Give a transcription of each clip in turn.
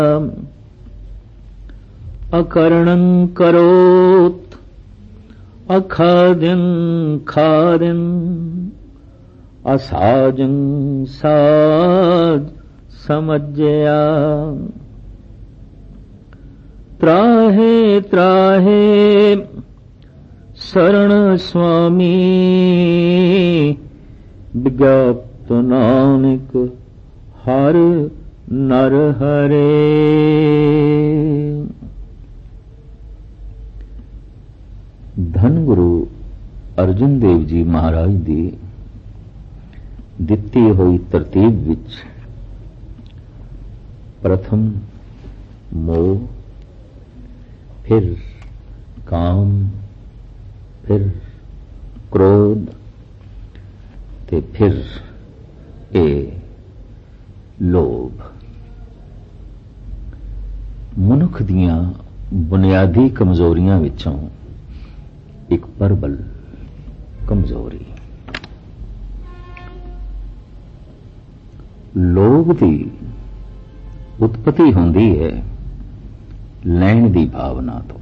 अकरणं करोत् अखाद्यं खाद्यं असाजं साज समज्जया। त्राहे त्राहे शरण स्वामी विज्ञाप्त नानक हर नर हरे। धन गुरु अर्जुन देव जी महाराज दी ਦਿੱਤੀ ਹੋਈ ਤਰਤੀਬ ਵਿੱਚ प्रथम मोह, फिर काम, फिर क्रोध ते फिर लोभ। मनुख दियां बुनियादी कमजोरियां विचों एक प्रबल कमजोरी लोभ की उत्पत्ति होंदी है लैण की भावना तो।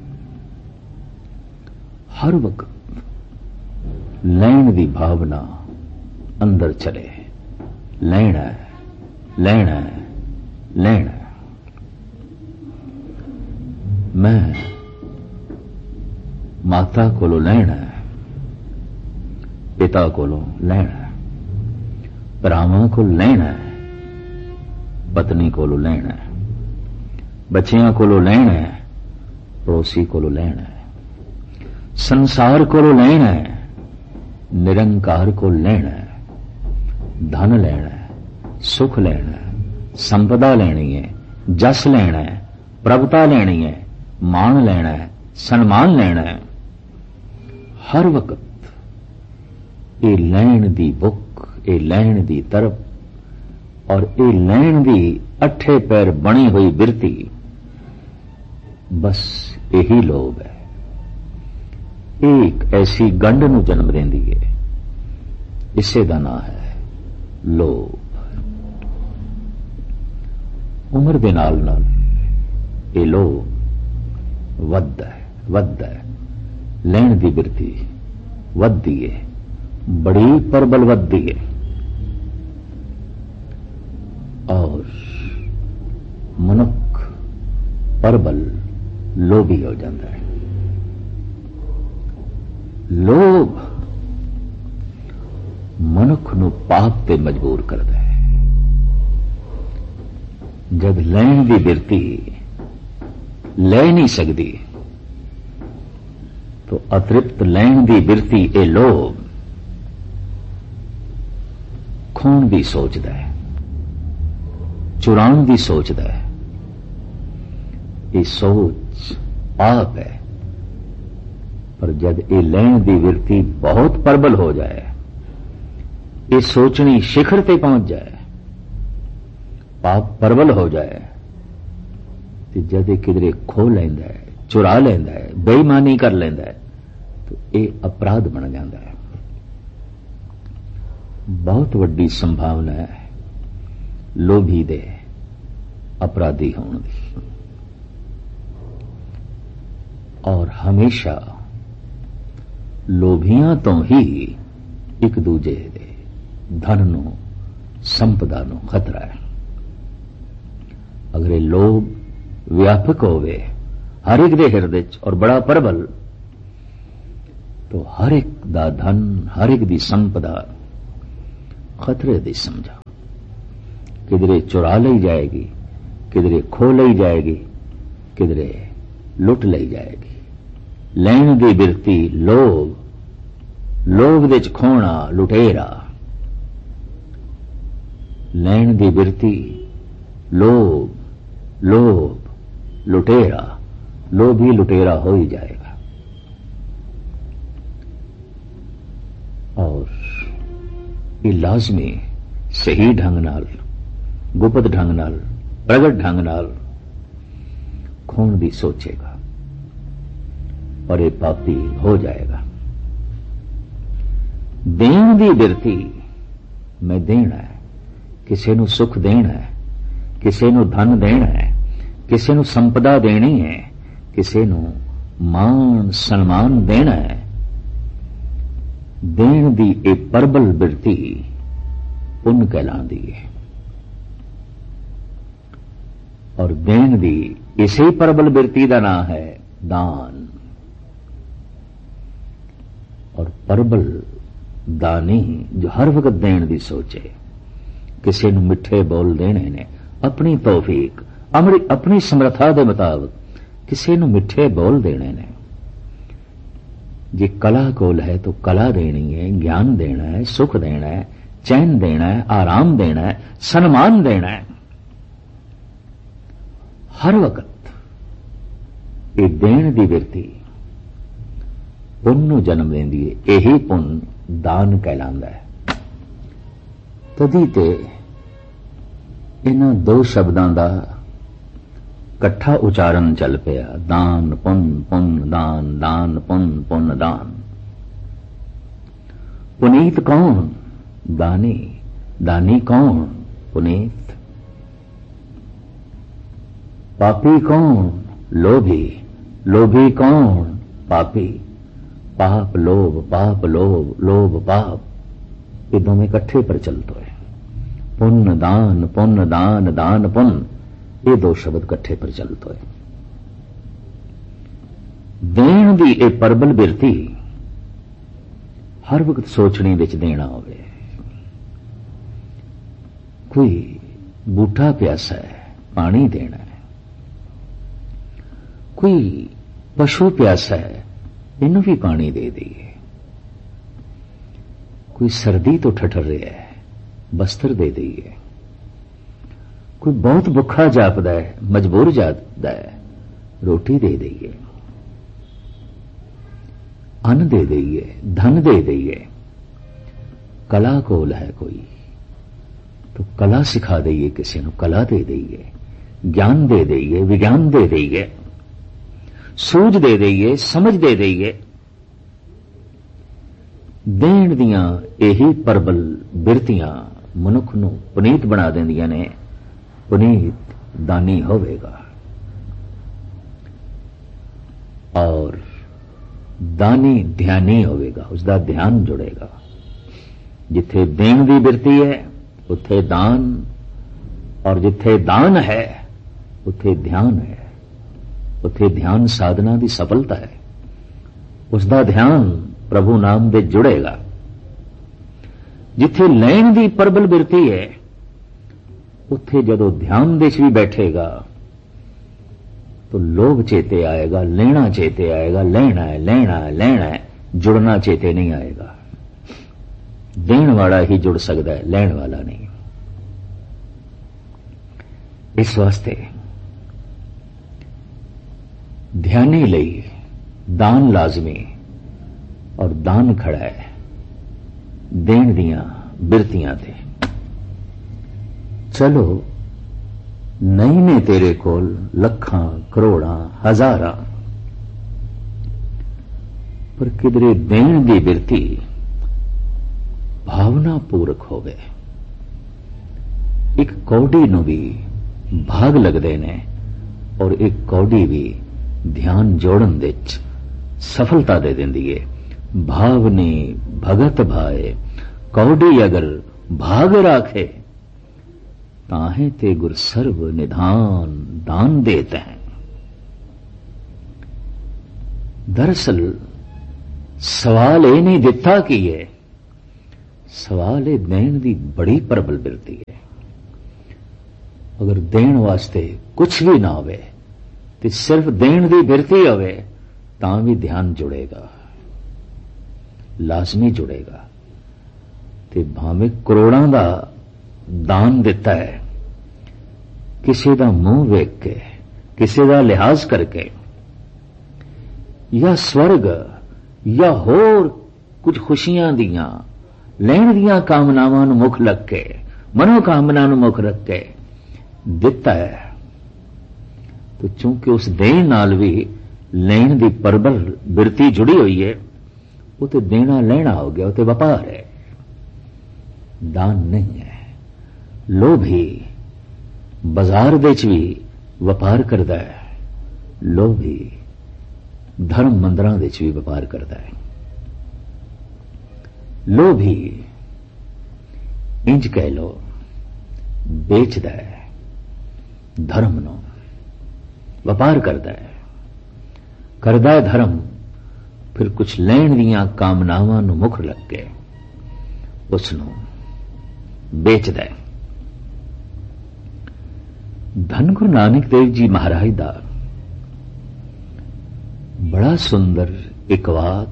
हर वक्त लैण की भावना अंदर चले, लैना है, लैना है, लैना है। मैं माता कोलों लैना है, पिता कोलों लैना है, भरावां को लैना है, पत्नी कोलों लैना है, बच्चियां कोलों लैना है, पड़ोसी कोलों लैना है, संसार कोलों लैना है, निरंकार को लैना है, धन लेना है, सुख लेना है, संपदा लेनी है, जस लेना है, प्रभुता लेनी है, मान लेना है, सन्मान लेना है। हर वक्त ये लैण दी बुक, ये लैण दी तरफ और ये लैण दी अठे पैर बनी हुई बिरती, बस यही लोभ है। एक ऐसी गंढ नूं जन्म देंदी है, इसे दा नाम है लोभ। उम्र दे नाल नाल ये लोभ वधदा है, लैण दी बिरती वधदी है, बड़ी प्रबल वधदी है और मनुख प्रबल लोभी हो जाता है। लोभ मनुख नूं पाप ते मजबूर करता है। जब लैण दी बिरती ले नहीं सकती तो अतृप्त लैण दी बिरती ए लोभ खोण दी सोचदा है, चुराण दी सोचदा है। ये सोच पाप है, पर जब ये लैण दी बिरती बहुत प्रबल हो जाए, ये सोचनी शिखर ते पहुंच जाए, पाप प्रबल हो जाए, तो जब किधरे खो लेंदा है, चुरा लेंदा है, बेईमानी कर लेंदा है, तो ये अपराध बन जाता है। बहुत वड्डी संभावना है लोभी दे अपराधी होने दी। और हमेशा लोभियां तो ही एक दूजे दे धन नूं, संपदा नूं खतरा है। अगर ये लोभ व्यापक होवे हर एक दे हिरदे च और बड़ा प्रबल, तो हर एक दा धन, हर एक दी संपदा खतरे दी समझा। किधरे चुरा ली जाएगी, किधरे खो ली जाएगी, किधरे लुट ली जाएगी। लैण दी बिरती लोभ, लोभ दे च खोना लुटेरा। लैण दी बिरती लोभ, लोभ लुटेरा, लोभी लुटेरा हो ही जाएगा। और ये लाजमी सही ढंग नाल, गुप्त ढंग नाल, प्रगट ढंग नाल खोण दी सोचेगा और ये पापी हो जाएगा। देण दी बिरती, मैं देना है, किसी नूं सुख देना है, ਕਿਸੇ ਨੂੰ ਧਨ ਦੇਣਾ ਹੈ, ਕਿਸੇ ਨੂੰ ਸੰਪਦਾ ਦੇਣੀ ਹੈ, ਕਿਸੇ ਨੂੰ ਮਾਣ ਸਨਮਾਨ ਦੇਣਾ ਹੈ। ਦੇਣ ਦੀ ਇਹ ਪਰਬਲ ਬਿਰਤੀ ਪੁੰਨ ਕਹਿਲਾਂਦੀ ਹੈ। ਔਰ ਦੇਣ ਦੀ ਇਸੇ ਪਰਬਲ ਬਿਰਤੀ ਦਾ ਨਾਮ ਹੈ ਦਾਨ। ਔਰ ਪਰਬਲ ਦਾਨੀ ਜੋ ਹਰ ਵਕਤ ਦੇਣ ਦੀ ਸੋਚੇ, ਕਿਸੇ ਨੂੰ ਮਿੱਠੇ ਬੋਲ ਦੇਣੇ ਨੇ ਆਪਣੀ ਤੌਫੀਕ ਆਪਣੀ ਸਮਰੱਥਾ ਦੇ ਮੁਤਾਬਕ, ਕਿਸੇ ਨੂੰ ਮਿੱਠੇ ਬੋਲ ਦੇਣੇ ਨੇ। ਜੇ ਕਲਾ ਕੋਲ ਹੈ ਤਾਂ ਕਲਾ ਦੇਣੀ ਹੈ, ਗਿਆਨ ਦੇਣਾ ਹੈ, ਸੁਖ ਦੇਣਾ ਹੈ, ਚੈਨ ਦੇਣਾ ਹੈ, ਆਰਾਮ ਦੇਣਾ ਹੈ, ਸਨਮਾਨ ਦੇਣਾ ਹੈ। ਹਰ ਵਕਤ ਇਹ ਦੇਣ ਦੀ ਬਿਰਤੀ ਪੁੰਨ ਨੂੰ ਜਨਮ ਦਿੰਦੀ ਹੈ। ਇਹੀ ਪੁੰਨ ਦਾਨ ਕਹਿਲਾਂਦਾ ਹੈ। ਤਦੀ ਤੇ ਇਹਨਾਂ ਦੋ ਸ਼ਬਦਾਂ ਦਾ ਇਕੱਠਾ ਉਚਾਰਨ ਚੱਲ ਪਿਆ, ਦਾਨ ਪੁੰਨ ਪੁੰਨ ਦਾਨ, ਦਾਨ ਪੁੰਨ ਪੁੰਨ ਦਾਨ। ਪੁਨੀਤ ਕੌਣ? ਦਾਨੀ। ਦਾਨੀ ਕੌਣ? ਪੁਨੀਤ। ਪਾਪੀ ਕੌਣ? ਲੋਭੀ। ਲੋਭੀ ਕੌਣ? ਪਾਪੀ। ਪਾਪ ਲੋਭ, ਪਾਪ ਲੋਭ, ਲੋਭ ਪਾਪ, ਇਹ ਦੋਵੇਂ ਇਕੱਠੇ ਪ੍ਰਚਲਿਤ ਹੋਏ। ਪੁੰਨ ਦਾਨ, ਪੁੰਨ ਦਾਨ, ਦਾਨ ਪੁੰਨ, ਇਹ ਦੋ ਸ਼ਬਦ ਇਕੱਠੇ ਪ੍ਰਚਲਿਤ ਹੋਏ। ਦੇਣ ਦੀ ਇਹ ਪਰਬਲ ਬਿਰਤੀ ਹਰ ਵਕਤ ਸੋਚਣੇ ਵਿੱਚ ਦੇਣਾ ਹੋਵੇ। ਕੋਈ ਬੂਟਾ ਪਿਆਸਾ ਹੈ, ਪਾਣੀ ਦੇਣਾ ਹੈ। ਕੋਈ ਪਸ਼ੂ ਪਿਆਸਾ ਹੈ, ਇਹਨੂੰ ਵੀ ਪਾਣੀ ਦੇ ਦਈਏ। ਕੋਈ ਸਰਦੀ ਤੋਂ ਠਠਰ ਰਿਹਾ ਹੈ, ਬਸਤਰ ਦੇ ਦਈਏ। ਕੋਈ ਬਹੁਤ ਭੁੱਖਾ ਜਾਪਦਾ ਹੈ, ਮਜਬੂਰ ਜਾਪਦਾ ਹੈ, ਰੋਟੀ ਦੇ ਦਈਏ, ਅੰਨ ਦੇ ਦਈਏ, ਧਨ ਦੇ ਦਈਏ। ਕਲਾ ਕੋਲ ਹੈ ਕੋਈ तो कला सिखा दईए, किसी को कला दे दईए, ज्ञान दे दईए, विज्ञान दे दईए, सूझ दे दईए, समझ दे दईए। देण दियां यही परबल बिरतियां मनुख नूं पुनीत बना देंदियां ने। पुनीत दानी होवेगा और दानी ध्यानी होवेगा, उसका ध्यान जुड़ेगा। जिथे देण दी बिरती है उत्थे दान, और जिथे दान है उत्थे ध्यान है। उत्थे ध्यान साधना की सफलता है, उसका ध्यान प्रभु नाम दे जुड़ेगा। जिथे लैण की परबल बिरती है उत्थे जदों ध्यान दे भी बैठेगा तो लोभ चेते आएगा, लेना चेते आएगा, लेना है लेना है लेना है, जुड़ना चेते नहीं आएगा। देण वाला ही जुड़ सकता है, लैण वाला नहीं। इस वास्ते ध्यानी लई दान लाजमी, और दान खड़ा है देण दियां बिरतियां ते। चलो नहीं ने तेरे कोल लखां करोड़ां हजारां, पर किधरे देण दी बिरती भावना पूरक होवे। एक कौड़ी नूं भी भाग लगदे ने, और एक कौड़ी भी ध्यान जोड़न विच सफलता दे देंदी है। भावनी भगत भाए, कौड़ी अगर भाग राखे, ताहे ते गुर सर्व निधान दान देते हैं। दरअसल सवाल ये नहीं दिता कि ये सवाल है देण दी बड़ी प्रबल बिरती है। अगर देण वास्ते कुछ भी ना होवे तो सिर्फ देण दी बिरती होवे तां भी ध्यान जुड़ेगा, लाजमी जुड़ेगा। ते भावें करोड़ां दा दान दिता है, किसी दा मुंह वेख के, किसी दा लिहाज करके, या स्वर्ग या होर कुछ खुशियां दियां लैण दियां कामनावां नूं मुख लग के, मनोकामना नूं मुख रख के दिता है, तो चूंकि उस देण नाल भी लैण दी परबल बिरती जुड़ी हुई है, वो तो देना लेना हो गया, वो तो व्यापार है, दान नहीं है। लोभी बाजार दे च भी वपार करदा है, लोभी धर्म मंदिरां दे च भी वपार करदा है। लोभी इंज कह लो बेचदा है धर्म नो, वपार करदा है धर्म, फिर कुछ लैण दीयां कामनावां नूं मुख लग के उसनूं बेचदा है। धन गुरु नानक देव जी महाराज दा बड़ा सुंदर एक वाक,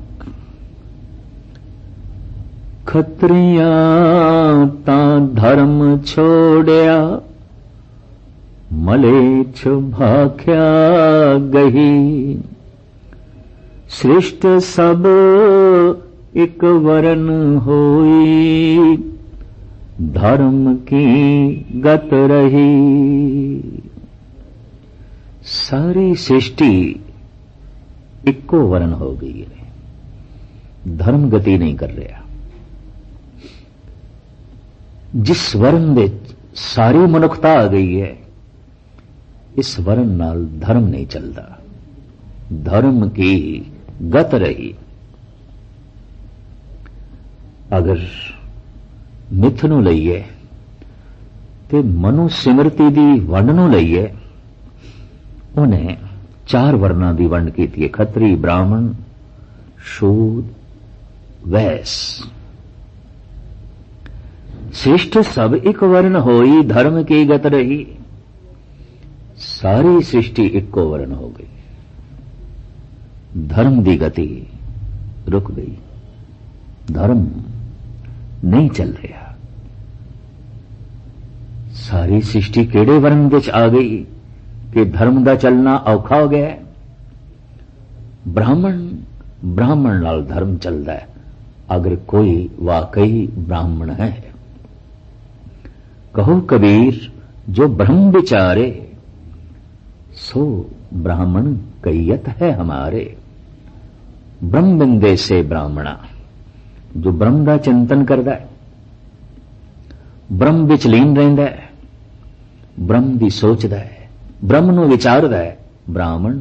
खत्रियां तां धर्म छोड़िया, मलेच्छ भाख्या गही, सृष्ट सब एक वरन होई, धर्म की गत रही। सारी सृष्टि इक्को वरन हो गई है, धर्म गति नहीं कर रहा। जिस वरण दे सारी मनुखता आ गई है, इस वरण नाल धर्म नहीं चलता, धर्म की गत रही। अगर मिथ नूं लईए ते मनु सिमरती दी वंड नूं लईए, उन्हें 4 वर्णां दी वंड कीती है, खत्री, ब्राह्मण, शूद्र, वैश्य। श्रेष्ठ सब एक वर्ण होई, धर्म की गत रही। सारी सृष्टि इक्को वर्ण हो गई, धर्म की गति रुक गई, धर्म नहीं चल रहा। सारी सृष्टि केड़े वर्ण विच आ गई कि धर्म का चलना औखा हो गया। ब्राह्मण नाल धर्म चलता है, अगर कोई वाकई ब्राह्मण है। कहो कबीर जो ब्रह्म विचारे, सो ब्राह्मण कैयत है हमारे। ब्रह्म बिंदे से ब्राह्मणा, जो ब्रह्म का चिंतन करता है, ब्रह्म विच लीन रहिंदा है, ब्रह्म दी सोचदा है, ब्रह्म नूं विचारदा है, ब्राह्मण।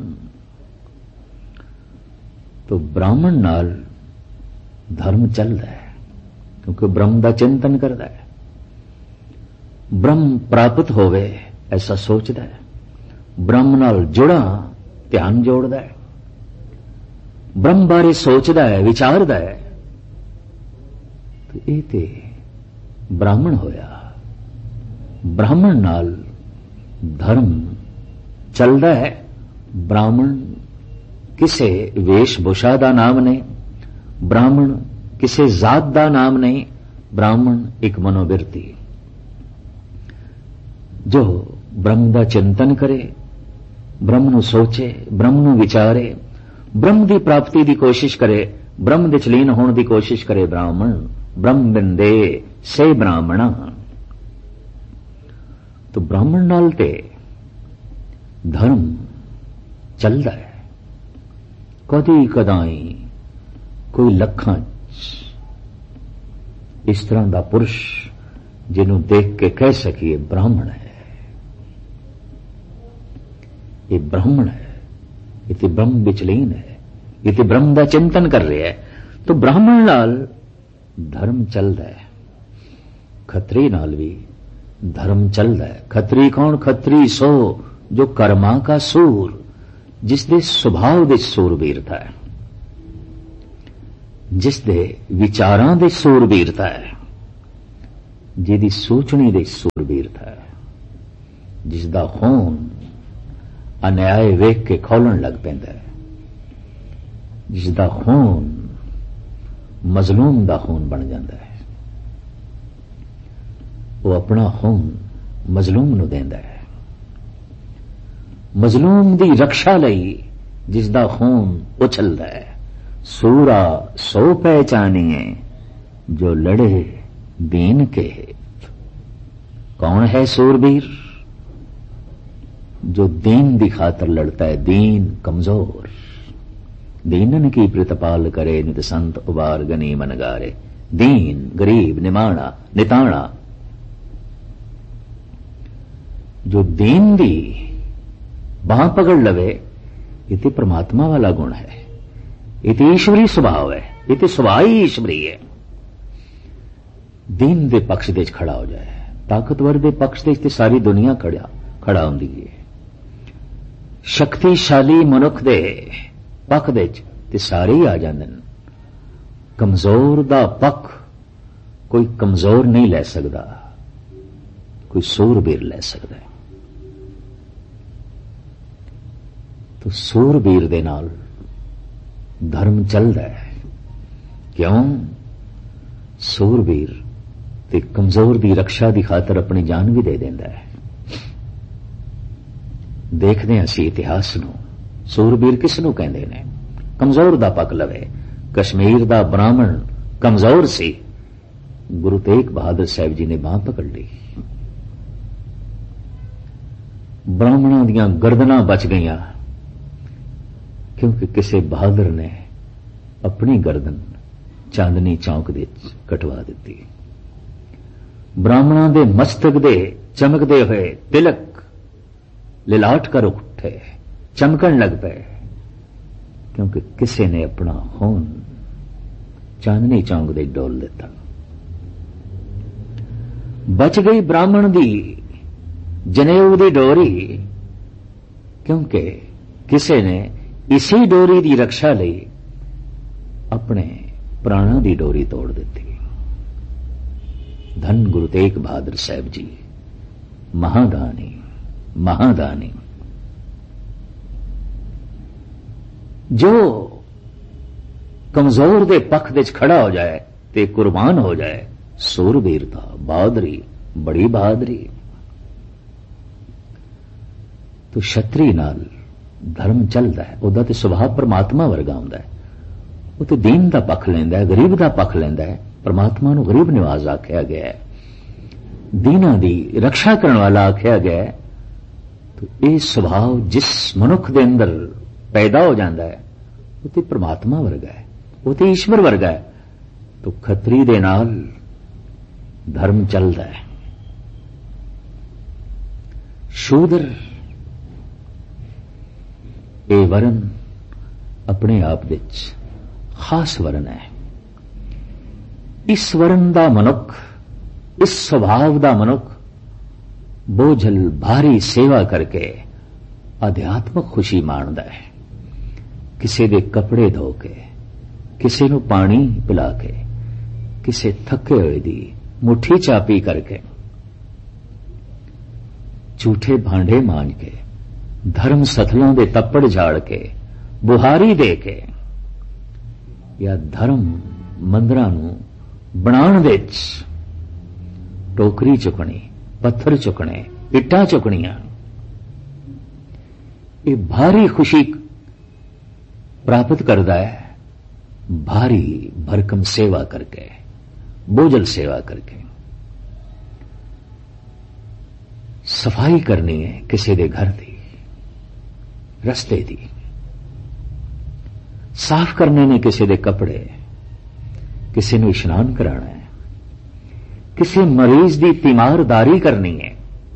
तो ब्राह्मण नाल धर्म चलदा है, क्योंकि ब्रह्म का चिंतन करता है, ब्रह्म प्राप्त होवे ऐसा सोचदा है, ब्रह्म नाल जुड़ा ध्यान जोड़दा है, ब्रह्म बारे सोचदा है, विचारदा है। तो ये ते ब्राह्मण होया। ब्राह्मण नाल धर्म चलदा है। ब्राह्मण किसे वेशभूषा दा नाम नहीं, ब्राह्मण किसे जात दा नाम नहीं, ब्राह्मण एक मनोवृत्ति। जो ब्रह्म का चिंतन करे, ब्रह्म नूं सोचे, ब्रह्म नूं विचारे, ब्रह्म की प्राप्ति की कोशिश करे, ब्रह्म दे लीन होने की कोशिश करे, ब्राह्मण। ब्रह्म बिंदे से ब्राह्मणा। तो ब्राह्मण नाल ते धर्म चलदा है। कदी कदाई कोई लखां इस तरह का पुरुष जिन्हों देख के कह सकिए ब्राह्मण है, ये ब्राह्मण है, ये तो ब्रह्म विच लीन है, ये तो ब्रह्म का चिंतन कर रहा है। तो ब्राह्मण नाल धर्म चलता है, खत्री नाल भी धर्म चलता है। खत्री कौन? खत्री सो जो कर्मा का सूर, जिसदे सुभाव दे सूरबीरता है, जिसदे विचारां दे सूरबीरता है, जिहदी सोचनी दे सूरबीरता है, जिसदा खून अन्याय वेख के खौलण लग पैंदा है, जिसदा खून मजलूम दा खून बन जाता है, वो अपना खून मजलूम नूं देंदा है। मजलूम दी रक्षा लई जिसदा खून उछलदा है। सूरा सो पहचानिए जो लड़े दीन के हित। कौन है सूरबीर? जो दीन की खातर लड़ता है, दीन कमजोर। दीनन की प्रतिपाल करे नित संत उबार गनी मनगारे। दीन गरीब निमाणा निताणा, जो दीन दी बांह पकड़ लवे, ये तो परमात्मा वाला गुण है, ये तो ईश्वरी स्वभाव है, ये तो स्वभाव ही ईश्वरी है। दीन दे पक्ष दे खड़ा हो जाए, ताकतवर दे पक्ष दे सारी दुनिया खड़ा होंदी है। शक्तिशाली मनुख दे पक्ष दे ते सारे ही आ जांदे ने। कमजोर दा पक्ष कोई कमजोर नहीं लै सकदा, कोई सूरबीर लै सकदा है। तो सूरबीर दे नाल धर्म चलदा है। क्यों? सूरबीर ते कमजोर दी रक्षा दी खातर अपनी जान भी दे देंदा है। देखते हैं असी इतिहास नूं, सूरबीर किस नूं कहंदे ने? कमजोर दा पक्ष लवे। कश्मीर दा ब्राह्मण कमजोर सी, गुरु तेग बहादुर साहब जी ने बांह पकड़ ली। ब्राह्मणों दियां गर्दनां बच गईयां, क्योंकि किसी बहादुर ने अपनी गर्दन चांदनी चौक दे कटवा दी। ब्राह्मणों दे मस्तक दे चमकदे हुए तिलक लिलाट कर उठे, चमकन लग पे, क्योंकि किसी ने अपना खून चांदनी चौक दे डोल दिता। बच गई ब्राह्मण दी जनेऊ दी डोरी, क्योंकि किसी ने इसी डोरी दी रक्षा लई अपने प्राणों दी डोरी तोड़ दी। धन गुरु तेग बहादुर साहब जी, महादानी महादानी। जो कमजोर दे पक्ष दे खड़ा हो जाए ते कुर्बान हो जाए, सूरबीरता, बहादुरी, बड़ी बहादुरी। तो छतरी नाल धर्म चलता है, उहदा ते सुभाव परमात्मा वर्गा हुंदा है। वो तो दीन दा पक्ष लैंदा है, गरीब दा पक्ष लैंदा है। परमात्मा नूं गरीब निवाज आख्या गया है, दीना दी रक्षा करने वाला आख्या गया है। तो यह सुभाव जिस मनुख दे अंदर पैदा हो जाता है, वो तो परमात्मा वर्गा है, वो तो ईश्वर वर्गा है। तो खतरी दे नाल धर्म चलता है। शूद्र ये वरण अपने आप विच खास वरण है। इस वरण दा मनुख, इस स्वभाव दा मनुख बोझल भारी सेवा करके अध्यात्मक खुशी माणदा है। किसी दे कपड़े धो के, किसी नूं पानी पिला के, किसी थके हुए दी मुट्ठी चापी करके, झूठे भांडे मांज के, धर्म सथलों दे तप्पड़ झाड़ के, बुहारी दे के, या धर्म मंदिरां नूं बनाउण विच टोकरी चुकनी, पत्थर चुकने, इट्टां चुकनियां, ये भारी खुशी प्राप्त करता है भारी भरकम सेवा करके, बोझल सेवा करके। सफाई करनी है किसी दे घर दी, रस्ते दी, साफ करने ने किसी दे कपड़े, किसी ने इशनान कराना है, किसी मरीज दी तीमारदारी करनी है,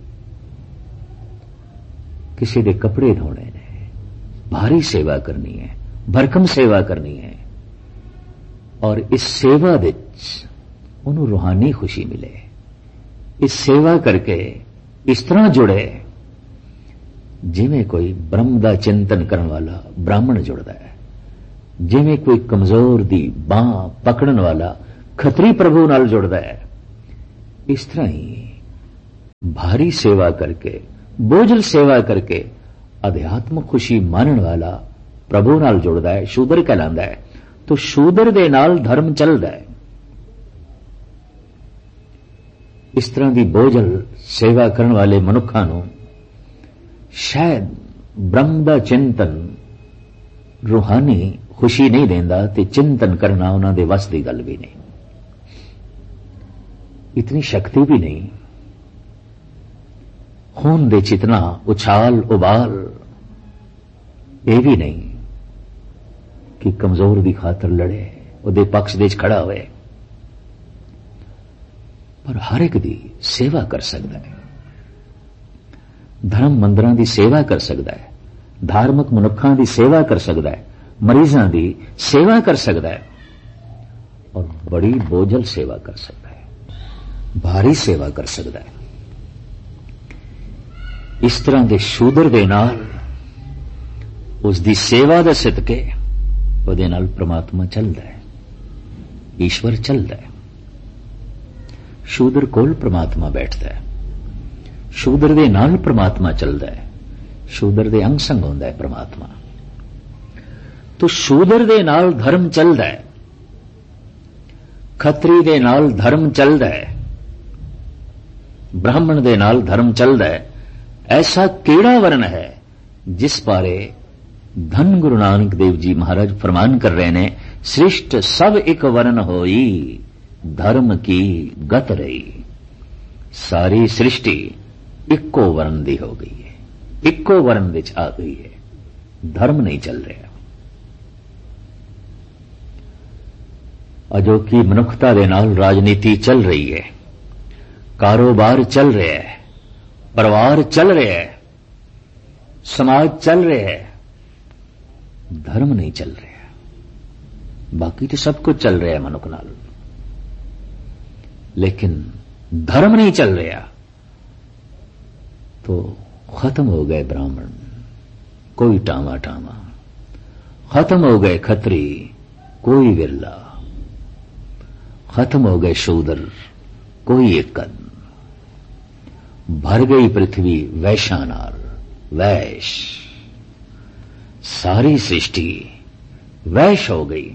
किसी दे कपड़े धोने ने, भारी सेवा करनी है, भरकम सेवा करनी है। और इस सेवा विच उन्होंने रूहानी खुशी मिले। इस सेवा करके इस तरह जुड़े जिवें कोई ब्रह्म दा चिंतन करने वाला ब्राह्मण जुड़ता है, जिवें कोई कमजोर दी बांह पकड़न वाला खतरी प्रभु नाल जुड़ता है। इस तरह ही भारी सेवा करके, बोझल सेवा करके अध्यात्म खुशी मानने वाला प्रभु नाल जुड़ता है, शूदर कहलांदा है। तो शूदर दे नाल धर्म चलदा है। इस तरह की बोझल सेवा करने वाले मनुखा नूं शायद ब्रह्म दा चिंतन रूहानी खुशी नहीं देंदा, ते चिंतन करना उन्हां दे वस दी गल भी नहीं, इतनी शक्ति भी नहीं। खून दे चितना उछाल उबाल ये भी नहीं कि कमजोर दी खातर लड़े, उहदे पक्ष दे खड़ा होए। पर हर एक दी सेवा कर सकता है। धर्म मंदिरां दी सेवा कर सकता है, धार्मिक मनुखां दी सेवा कर सकता है, मरीजां दी सेवा कर सकता है और बड़ी बोझल सेवा कर सकता है, भारी सेवा कर सकता है। इस तरह के शूदर दे नाल उसकी सेवा दे सदके उहदे नाल परमात्मा चलदा है, ईश्वर चलदा है। शूदर कोल परमात्मा बैठता है, शूदर दे नाल परमात्मा चलदा है, शूदर दे अंग संग होंदा है परमात्मा। तो शूदर दे नाल धर्म चलदा है, खत्री दे नाल धर्म चलदा है, ब्राह्मण दे नाल धर्म चलदा है। ऐसा केड़ा वर्ण है जिस बारे धन गुरु नानक देव जी महाराज फरमान कर रहे ने, श्रेष्ठ सब एक वर्ण होई, धर्म की गत रही। सारी सृष्टि इक्को वर्ण दी हो गई है, इक्को वर्ण विच आ गई है, धर्म नहीं चल रहा। अजोकी मनुखता दे नाल राजनीति चल रही है, कारोबार चल रहा है, परिवार चल रहा है, समाज चल रहा है, धर्म नहीं चल रहा। बाकी तो सब कुछ चल रहा है मनुख नाल, लेकिन धर्म नहीं चल रहा। तो खत्म हो गए ब्राह्मण, कोई टामा टामा, खत्म हो गए खत्री, कोई विरला, खत्म हो गए शूदर, कोई एक कद। भर गई पृथ्वी वैश्या नाल, वैश्य, सारी सृष्टि वैश्य हो गई।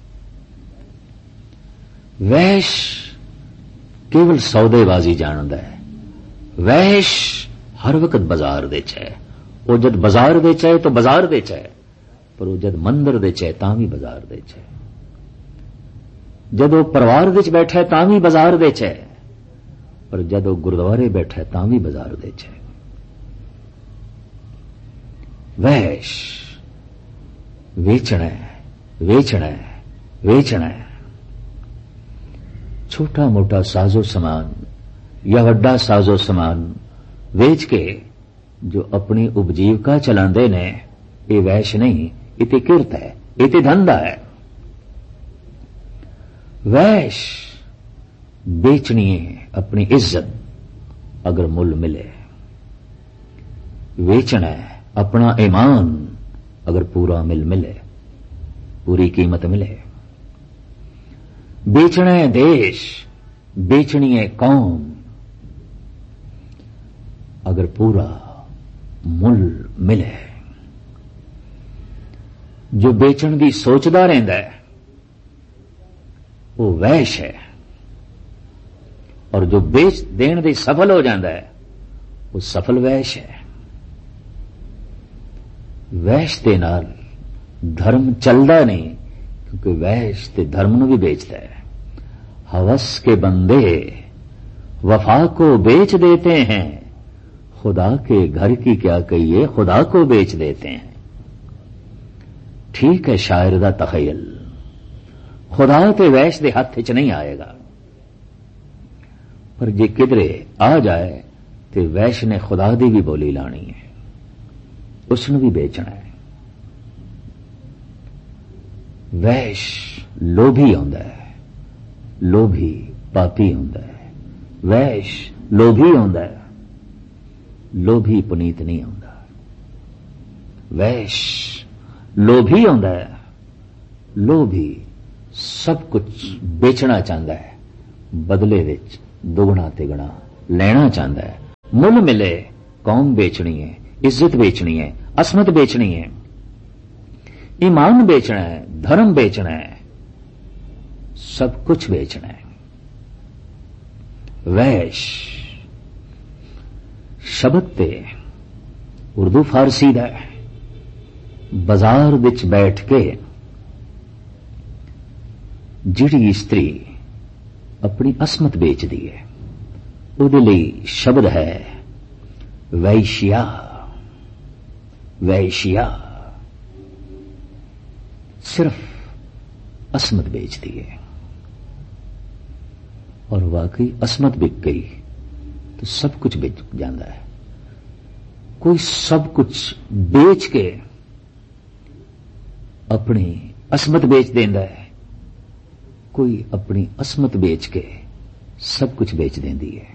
वैश्य केवल सौदेबाजी जानता है, वैश्य हर वक्त बाजार दे है। वो जद बाजार दे है तो बाजार दे है, पर वो जद मंदिर दे है तां भी बाजार दे है, जद वो परिवार विच बैठा है तां भी बाजार दे है, पर जद वो गुरुद्वारे बैठा है तां भी बाजार दे है। वैश्य वेचना है, वेचना है, वेचना है। छोटा मोटा साजो सामान या वड्डा साजो सामान वेच के जो अपनी उपजीविका चलाते ने, ये वैश्य नहीं, ये किरत है, ये धंधा है। वैश्य बेचनी है अपनी इज्जत अगर मुल मिले, वेचना है अपना ईमान अगर पूरा मिल मिले, पूरी कीमत मिले। बेचना है देश, बेचनी है कौम अगर पूरा मुल मिले। जो बेचण की सोचता रहिंदा है वो वैश्य है, और जो बेच देण दे सफल हो जाता है वो सफल वैश्य है। वैश्य दे नाल धर्म चलदा नहीं, क्योंकि वैश्य ते धर्म नूं भी बेचता है। हवस के बंदे वफा को बेच देते हैं, खुदा के घर की क्या कहिए, खुदा को बेच देते हैं। ठीक है शायर दा तखयल, खुदा ते वैश्य दे हथ च नहीं आएगा, पर जे किधरे आ जाए तो वैश्य ने खुदा दी भी बोली लानी है, उसने भी बेचना है। वैश्य लोभी होंदा है, लोभी पापी होंदा है। वैश्य लोभी होंदा है, लोभी पुनीत नहीं होंदा। वैश्य लोभी होंदा है, लोभी सब कुछ बेचना चाहता है, बदले विच दुगना तिगना लेना चाहता है। मुल मिले कौम बेचनी है, इज्जत बेचनी है, असमत बेचनी है, ईमान बेचना है, धर्म बेचना है, सब कुछ बेचना है। वैश्य शब्द ते उर्दू फारसी दा है। बाजार विच बैठ के जिहड़ी इस्त्री अपनी असमत बेचदी है, उहदे लई शब्द है वैश्या। वैश्या सिर्फ असमत बेचती है, और वाकई असमत बिक गई तो सब कुछ बिक जाता है। कोई सब कुछ बेच के अपनी असमत बेच देंदा है, कोई अपनी असमत बेच के सब कुछ बेच देंदी है।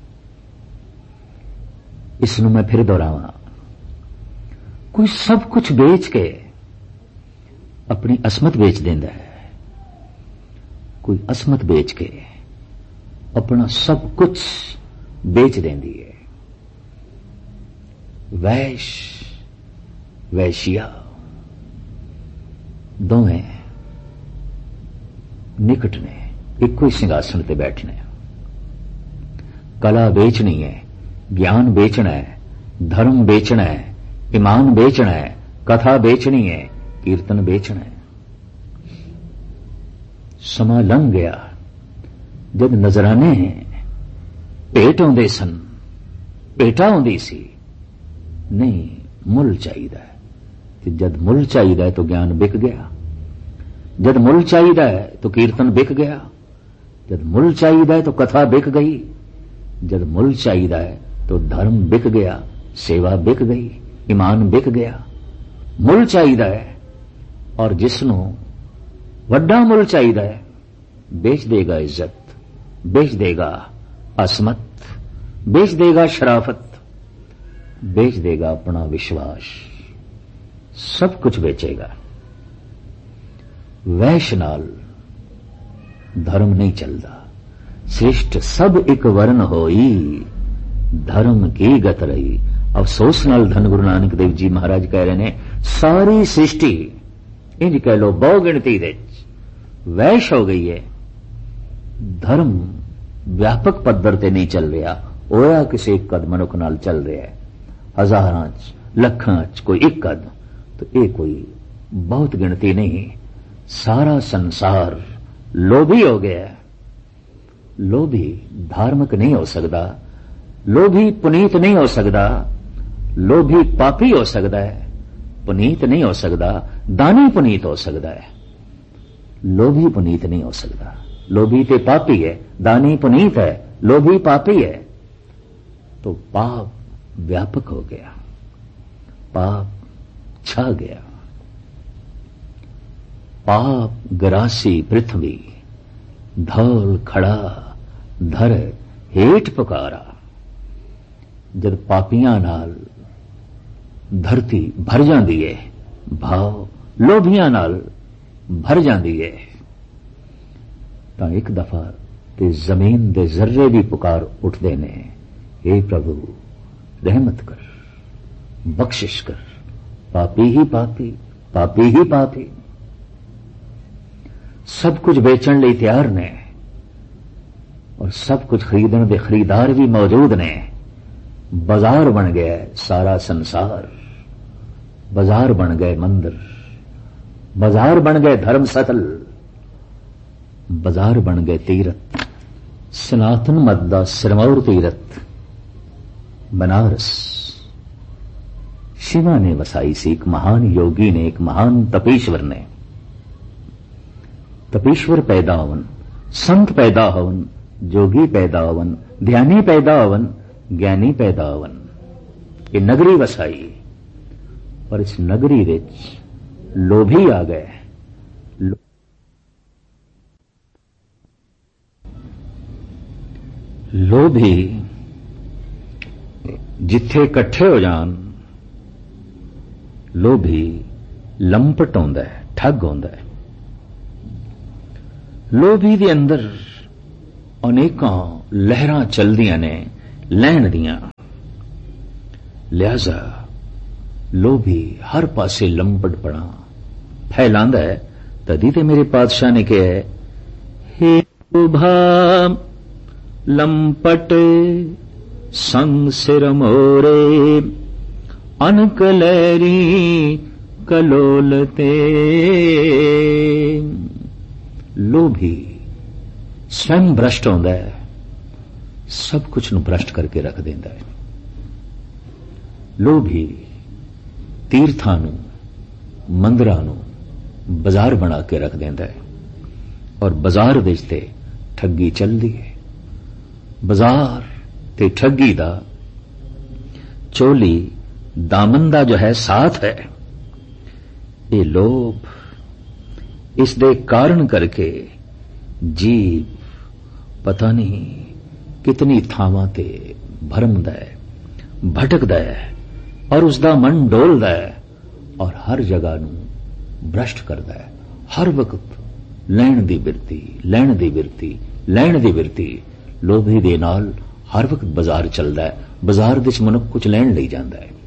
इसनूं मैं फिर दोहरावां, कोई सब कुछ बेच के अपनी असमत बेच देंदा है, कोई असमत बेच के अपना सब कुछ बेच देंदी है। वैश वैश्या दोवें निकट ने, इको ही सिंहासन ते बैठने। कला बेचनी है, ज्ञान बेचना है, धर्म बेचना है, ईमान बेचना है, कथा बेचनी है, कीर्तन बेचना है। समा लंघ गया जद नजराने भेट आउंदे सन, भेटा आउंदी सी, नहीं मुल चाहिदा है। ते जद मुल चाहिदा है तो ज्ञान बिक गया, जद मुल चाहिदा है तो कीर्तन बिक गया, जद मुल चाहिदा है तो कथा बिक गई, जद मुल चाहिदा है तो धर्म बिक गया, सेवा बिक गई, ईमान बिक गया। मुल चाहिदा है और जिसनों वड्डा मुल चाहिदा है बेच देगा इज्जत, बेच देगा असमत, बेच देगा शराफत, बेच देगा अपना विश्वास, सब कुछ बेचेगा। वैश नाल धर्म नहीं चलता। श्रेष्ठ सब एक वर्ण होई, धर्म की गत रही। अफसोस नाल धन गुरु नानक देव जी महाराज कह रहे ने, सारी सृष्टि इंज कह लो बहु गिणती दे वैश हो गई है। धर्म व्यापक पद्धर ते नहीं चल रहा, होया किसी एक कद मनुख नाल चल रहा है, हजारां च लखां च कोई एक कद, तो ये कोई बहुत गिनती नहीं। सारा संसार लोभी हो गया है। लोभी धार्मिक नहीं हो सकता, लोभी पुनीत नहीं हो सकता, लोभी पापी हो सकता है, पुनीत नहीं हो सकता। दानी पुनीत हो सकता है, लोभी पुनीत नहीं हो सकता। लोभी ते पापी है, दानी पुनीत है, लोभी पापी है। तो पाप व्यापक हो गया, पाप छा गया। पाप ग्रासी पृथ्वी, धौल खड़ा धर हेठ पुकारा। जद पापियां नाल धरती भर जाती है, भाव लोभियां नाल भर जाती है, तो एक दफा ते जमीन दे जर्रे भी पुकार उठते ने, हे प्रभु रहमत कर, बख्शिश कर, पापी ही पापी, पापी ही पापी। सब कुछ बेचण लई तैयार ने और सब कुछ खरीदण दे खरीदार भी मौजूद ने। बाजार बन गया है सारा संसार, बाजार बन गए मंदिर, बाजार बन गए धर्म सतल, बाजार बन गए तीरथ। सनातन मत दा सिरमौर तीरथ बनारस शिवा ने वसाई सी। एक महान योगी ने, एक महान तपेश्वर ने। तपेश्वर पैदा होवन, संत पैदा होवन, जोगी पैदा होवन, ध्यानी पैदा होवन, ज्ञानी पैदा होवन। ये नगरी वसाई और इस नगरी विच लोभी आ गए। लोभी जिथे इकट्ठे हो जान, लोभी लंपट होंदा है, ठग होंदा है। लोभी दे अंदर अनेकां लहरां चलदियां ने लैण दियां। लिहाजा लोभी हर पासे लंपटपना फैलांदा है। तदी ते मेरे पातशाह ने कहा है, हे लोभा लंपट संग सिर मोरे, अनक लहरी कलोलते। लोभी स्वयं भ्रष्ट होंदा है, सब कुछ नूं भ्रष्ट करके रख देंदा है। लोभी तीर्थां नूं, मंदिरां नूं बाजार बना के रख देंदा है और बाजार विच ते ठगी चलदी है। बाजार ते ठगी दा चोली दामन दा जो है साथ है, ये लोभ इस दे कारण करके जीव पता नहीं कितनी थावां ते भरमदा है, भटकदा है और उसका मन डोलदा है और हर जगह नूं भ्रष्ट करदा है। हर वक्त लैण दी बिरती, लैण दी बिरती, लैण दी बिरती, लोभी दे नाल हर वक्त बाजार चलदा है। बाजार विच मनुख कुछ लैण लई जांदा है,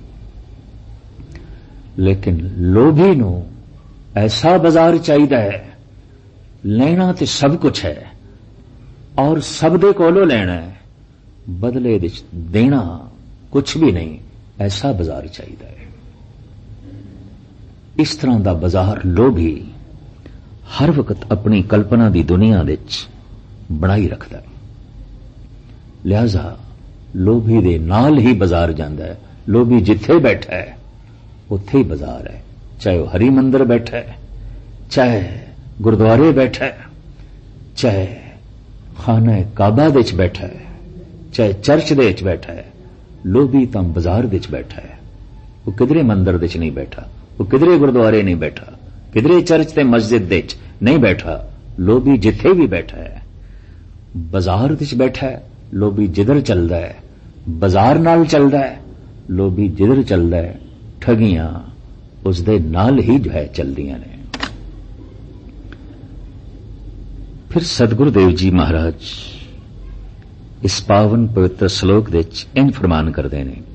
लेकिन लोभी नूं ऐसा बाजार चाहिदा है, लेना ते सब कुछ है और सब दे कोलों लेना है, बदले विच देना कुछ भी नहीं, ऐसा बाजार चाहिदा है। इस तरह दा बाजार लोभी हर वक्त अपनी कल्पना दी दुनिया विच बनाई रखदा है। लिहाजा लोभी दे नाल ही बाजार जांदा है। लोभी जिथे बैठा है उत्थे ही बाजार है, चाहे वह हरि मंदिर बैठा है, चाहे गुरुद्वारे बैठा है, चाहे खाना काबा दे च बैठा है, चाहे चर्च दे च बैठा है। लोभी तां बाजार दे च बैठा है, वो किधरे मंदिर दे च नहीं बैठा, वो किधरे गुरुद्वारे नहीं बैठा, किधरे चर्च ते मस्जिद दे च नहीं बैठा। लोभी जिथे भी बैठा है बाजार दे च बैठा है। लोभी जिधर चलदा है बाजार नाल चलदा है, लोभी जिधर चलदा है ठगियां उसदे नाल ही जो है चलदियां ने। फिर सतगुरुदेव जी महाराज इस पावन पवित्र श्लोक दे इंज फरमान करते हैं,